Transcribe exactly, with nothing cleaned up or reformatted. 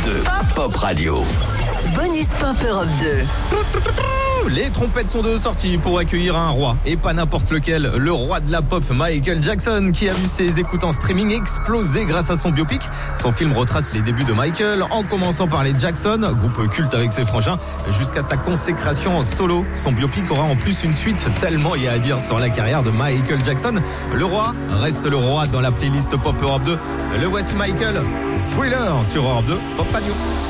deux, Pop Radio. Bonus Pop Europe deux. Les trompettes sont de sortie pour accueillir un roi, et pas n'importe lequel, le roi de la pop Michael Jackson, qui a vu ses écoutes en streaming exploser grâce à son biopic. Son film retrace les débuts de Michael, en commençant par les Jackson, groupe culte avec ses frangins, jusqu'à sa consécration en solo. Son biopic aura en plus une suite, tellement il y a à dire sur la carrière de Michael Jackson. Le roi reste le roi dans la playlist Pop Europe deux. Le voici Michael, Thriller sur Europe deux, Pop Radio.